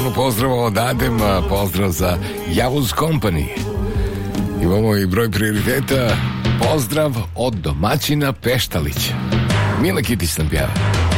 puno pozdrava odadem, pozdrav za Javuz Company. Imamo i broj prioriteta. Pozdrav od domaćina Peštalića. Mile Kitić nam pjeva.